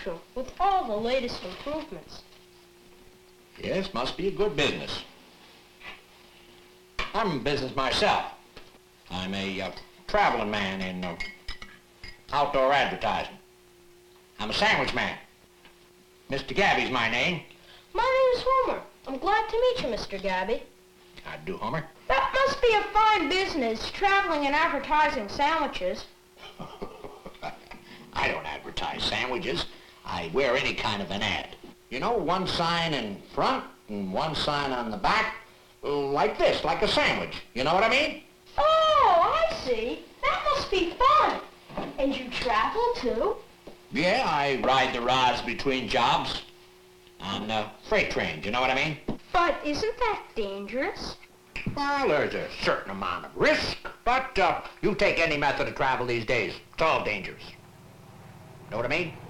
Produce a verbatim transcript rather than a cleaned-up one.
commercial with all the latest improvements. Yes, must be a good business. I'm in business myself. I'm a uh, traveling man in uh, outdoor advertising. I'm a sandwich man. Mister Gabby's my name. My name is Homer. I'm glad to meet you, Mister Gabby. I do, Homer. That must be a fine business, traveling and advertising sandwiches. I don't advertise sandwiches. I wear any kind of an ad. You know, one sign in front and one sign on the back, like this, like a sandwich. You know what I mean? Oh, I see. That must be fun. And you travel, too? Yeah, I ride the rods between jobs on uh, freight trains. You know what I mean? But isn't that dangerous? Well, there's a certain amount of risk, but uh, you take any method of travel these days, it's all dangerous. Know what I mean?